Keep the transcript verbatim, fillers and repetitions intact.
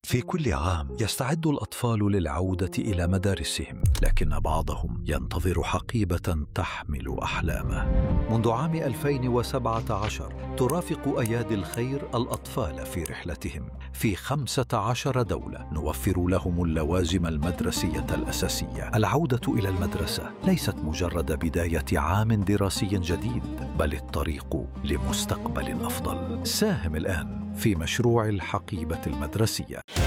في كل عام يستعد الأطفال للعودة إلى مدارسهم، لكن بعضهم ينتظر حقيبة تحمل أحلامه. منذ عام ألفين وسبعة عشر ترافق أيادي الخير الأطفال في رحلتهم في خمسة عشر دولة، نوفر لهم اللوازم المدرسية الأساسية. العودة إلى المدرسة ليست مجرد بداية عام دراسي جديد، بل الطريق لمستقبل أفضل. ساهم الآن في مشروع الحقيبة المدرسية.